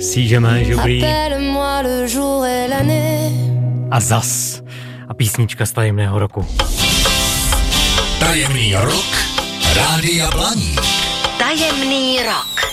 Si jamais j'oublie. A zas. A písnička z Tajemného roku. Tajemný rok Rádia Blaník. Tajemný rok.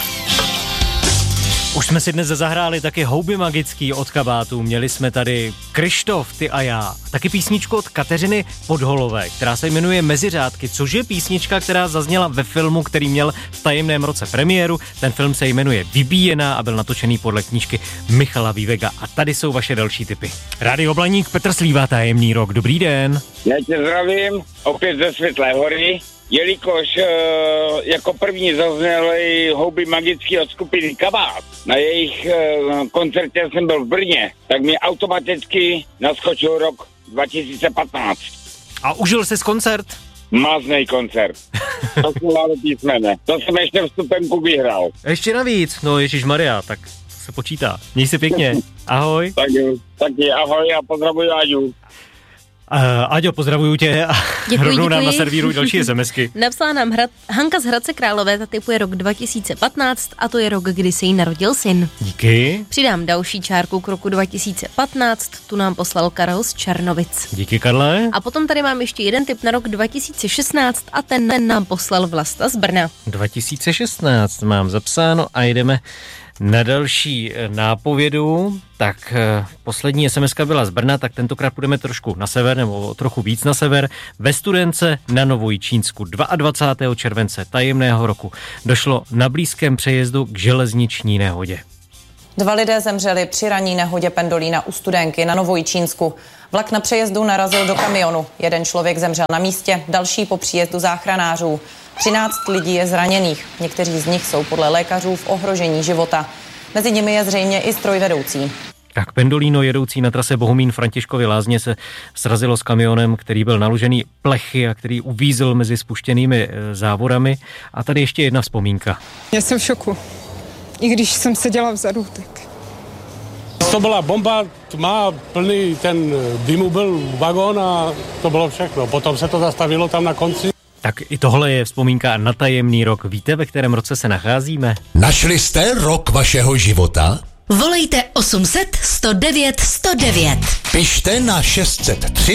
Už jsme si dnes zahráli taky Houby magický od Kabátu, měli jsme tady Kryštof, Ty a já, taky písničku od Kateřiny Podholové, která se jmenuje Meziřádky, což je písnička, která zazněla ve filmu, který měl v Tajemném roce premiéru. Ten film se jmenuje Vybíjená a byl natočený podle knížky Michala Vývega. A tady jsou vaše další tipy. Rádio Blaník, Petr Slíva, Tajemný rok, dobrý den. Já tě zdravím, opět ze Světlé hory, jelikož jako první zazněly Houby magický od skupiny Kabát. Na jejich koncertě jsem byl v Brně, tak mi automaticky naskočil rok 2015. A užil jsi koncert? Máznej koncert. To jsou hlavně písmene. To jsem ještě vstupenku vyhrál. Ještě navíc, no ježišmarja, tak se počítá. Měj se pěkně, ahoj. Taky ahoj a pozdravuji Aďu. Aďo, pozdravuju tě a rovnou nám naservíruj další SMSky. Napsala nám Hanka z Hradce Králové, ta typuje rok 2015 a to je rok, kdy se jí narodil syn. Díky. Přidám další čárku k roku 2015, tu nám poslal Karel z Černovic. Díky, Karle. A potom tady mám ještě jeden tip na rok 2016 a ten nám poslal Vlasta z Brna. 2016 mám zapsáno a jdeme na další nápovědu. Tak poslední SMSka byla z Brna, tak tentokrát půjdeme trošku na sever, nebo trochu víc na sever. Ve Studence na Novojičínsku 22. července tajemného roku došlo na blízkém přejezdu k železniční nehodě. 2 lidé zemřeli při ranní nehodě Pendolína u Studenky na Novojičínsku. Vlak na přejezdu narazil do kamionu. 1 člověk zemřel na místě, další po příjezdu záchranářů. 13 lidí je zraněných. Někteří z nich jsou podle lékařů v ohrožení života. Mezi nimi je zřejmě i strojvedoucí. Tak Pendolino jedoucí na trase Bohumín-Františkovy Lázně se srazilo s kamionem, který byl naložený plechy a který uvízl mezi spuštěnými závorami. A tady ještě jedna vzpomínka. Já jsem v šoku. I když jsem seděla vzadu, tak... To byla bomba, tma, plný ten dymu byl vagón a to bylo všechno. Potom se to zastavilo tam na konci. Tak i tohle je vzpomínka na tajemný rok. Víte, ve kterém roce se nacházíme? Našli jste rok vašeho života? Volejte 800 109 109. Pište na 603